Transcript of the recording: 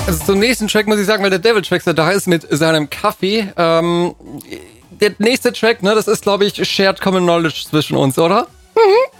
Also zum nächsten Track muss ich sagen, weil der Devil Traxxer da ist mit seinem Kaffee. Der nächste Track, ne, das ist, glaube ich, Shared Common Knowledge zwischen uns, oder? Mhm.